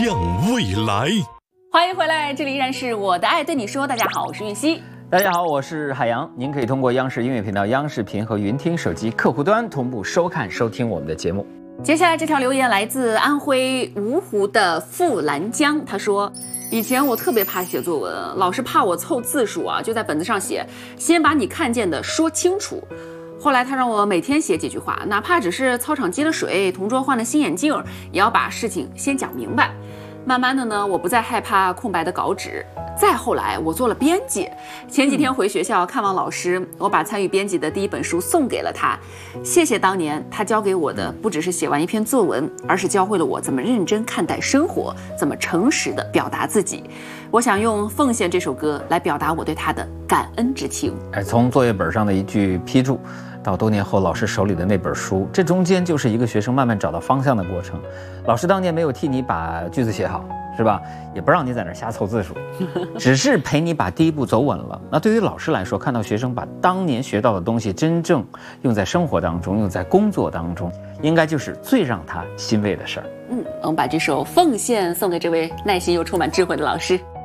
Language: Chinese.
亮未来。 欢迎回来，这里依然是我的爱对你说。大家好，我是韵熙。 大家好，我是海洋。您可以通过央视音乐频道、央视频和云听手机客户端同步收看、收听我们的节目。 接下来这条留言来自安徽芜湖的傅兰江，他说：以前我特别怕写作文，老是怕我凑字数啊，就在本子上写，先把你看见的说清楚。后来他让我每天写几句话，哪怕只是操场积了水，同桌换了新眼镜，也要把事情先讲明白。慢慢的呢，我不再害怕空白的稿纸。再后来，我做了编辑。前几天回学校看望老师，我把参与编辑的第一本书送给了他。谢谢当年他教给我的，不只是写完一篇作文，而是教会了我怎么认真看待生活，怎么诚实的表达自己。我想用《奉献》这首歌来表达我对他的感恩之情。 从作业本上的一句批注，到多年后老师手里的那本书，这中间就是一个学生慢慢找到方向的过程。老师当年没有替你把句子写好，是吧？也不让你在那瞎凑字数，只是陪你把第一步走稳了。那对于老师来说，看到学生把当年学到的东西真正用在生活当中，用在工作当中，应该就是最让他欣慰的事儿。 我们把这首《奉献》送给这位耐心又充满智慧的老师。